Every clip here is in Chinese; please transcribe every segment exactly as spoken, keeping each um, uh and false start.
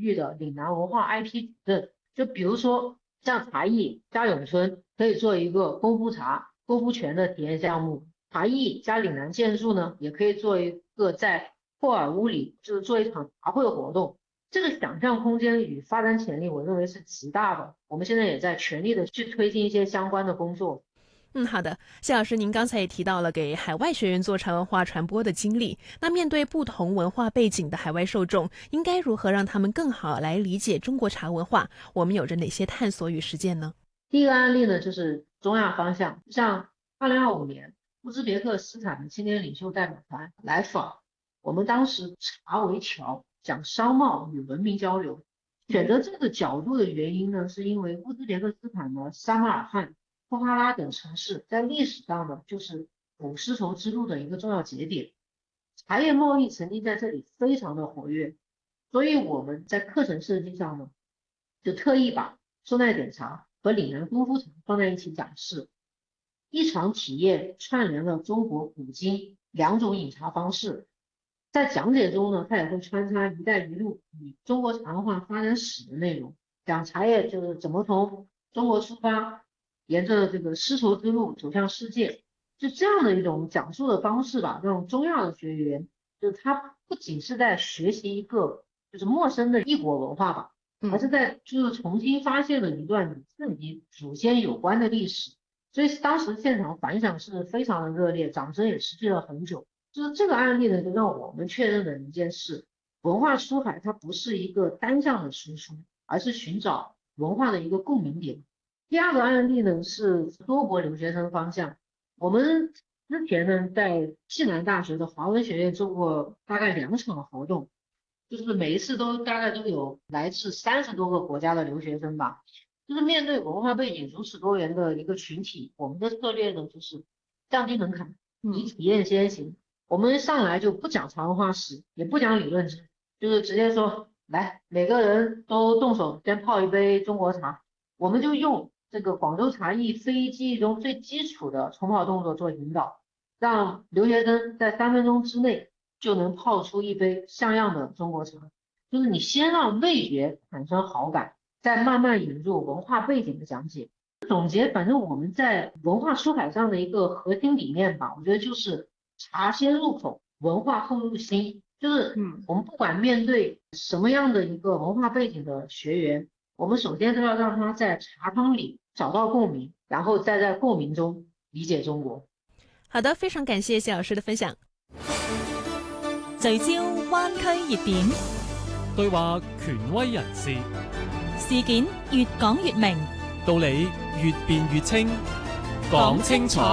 域的岭南文化 I P 矩阵。就比如说像茶艺加咏春可以做一个功夫茶、功夫拳的体验项目，茶艺加岭南剑术呢，也可以做一个在霍尔乌里就是做一场茶会活动。这个想象空间与发展潜力，我认为是极大的。我们现在也在全力的去推进一些相关的工作。 嗯，好的，谢老师，您刚才也提到了给海外学员做茶文化传播的经历。那面对不同文化背景的海外受众，应该如何让他们更好来理解中国茶文化？我们有着哪些探索与实践呢？ 第一个案例呢，就是中亚方向，像二零二五年乌兹别克斯坦的青年领袖代表团来访，我们当时茶为桥，讲商贸与文明交流。选择这个角度的原因呢，是因为乌兹别克斯坦的撒马尔罕、布哈拉等城市在历史上呢，就是古丝绸之路的一个重要节点，茶叶贸易曾经在这里非常的活跃，所以我们在课程设计上呢，就特意把宋代点茶和岭南功夫茶放在一起讲示，一场体验串联了中国古今两种饮茶方式。在讲解中呢，它也会穿插“一带一路”与中国茶文化发展史的内容，讲茶叶就是怎么从中国出发，沿着这个丝绸之路走向世界，就这样的一种讲述的方式吧，让中亚的学员就是他不仅是在学习一个就是陌生的异国文化吧，而是在就是重新发现了一段与自己祖先有关的历史。所以当时现场反响是非常的热烈，掌声也持续了很久。就是这个案例呢，就让我们确认了一件事：文化出海它不是一个单向的输出，而是寻找文化的一个共鸣点。第二个案例呢是多国留学生方向，我们之前呢在暨南大学的华文学院做过大概两场活动，就是每一次都大概都有来自三十多个国家的留学生吧。就是面对文化背景如此多元的一个群体，我们的策略呢就是降低门槛，以体验先行。我们上来就不讲茶文化史，也不讲理论知识，就是直接说来，每个人都动手先泡一杯中国茶。我们就用这个广州茶艺非遗技艺中最基础的冲泡动作做引导，让留学生在三分钟之内就能泡出一杯像样的中国茶。就是你先让味觉产生好感，再慢慢引入文化背景的讲解。总结，反正我们在文化出海上的一个核心理念吧，我觉得就是茶先入口，文化后入心。就是我们不管面对什么样的一个文化背景的学员，我们首先都要让他在茶汤里找到共鳴，然後再在共鳴中理解中國。 好的，非常感謝謝老師的分享。 聚焦灣區熱點， 對話權威人士， 事件越講越明， 道理越辯越清，講清楚。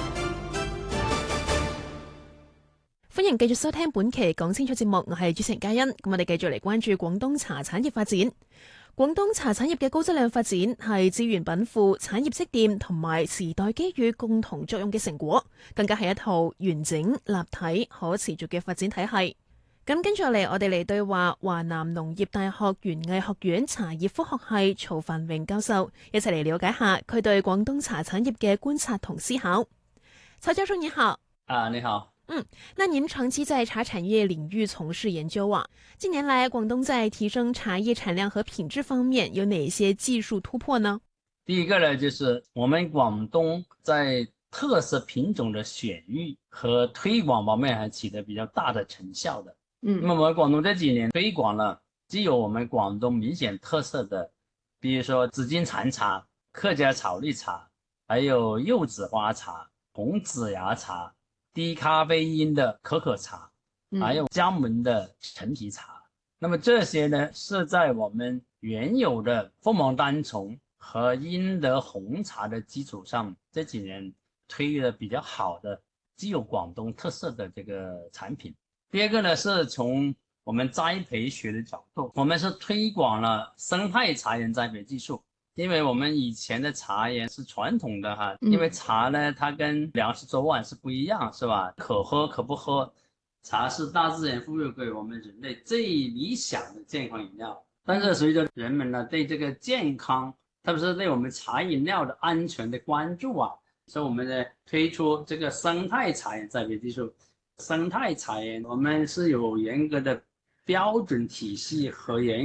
歡迎繼續收聽本期講清楚節目，我係主持人嘉欣。咁我哋繼續嚟關注廣東茶產業發展。廣東茶產業嘅高質量發展係資源稟賦、產業積澱同埋時代機遇共同作用嘅成果，更加係一套完整、立體、可持續嘅發展體系。咁跟住嚟，我哋嚟對話華南農業大學園藝學院茶葉科學系曹繁榮教授，一齊嚟了解下佢對廣東茶產業嘅觀察同思考。曹教授你好。 啊，你好。 嗯，那您長期在茶產業領域從事研究啊，近年來廣東在提升茶葉產量和品質方面有哪些技術突破呢？ 第一個呢，就是我們廣東在特色品種的選育和推廣方面還起得比較大的成效的。嗯，那麼我們廣東這幾年推廣了既有我們廣東明顯特色的，比如說紫金禪茶、客家草綠茶，還有柚子花茶、紅紫芽茶、低咖啡因的可可茶，還有江門的陳皮茶。嗯、那麼這些呢，是在我們原有的鳳凰單叢和英德紅茶的基礎上，這幾年推的比較好的既有廣東特色的這個產品。第二個呢，是從我們栽培學的角度，我們是推廣了生態茶園栽培技術。因為我們以前的茶園是傳統的哈，因為茶呢，它跟糧食早晚是不一樣，是吧？可喝可不喝，茶是大自然賦予給我們人類最理想的健康飲料。但是隨着人們呢對這個健康，特別是對我們茶飲料的安全的關注啊，所以我們呢推出這個生態茶園栽培技術。生態茶園我們是有嚴格的標準體系和嚴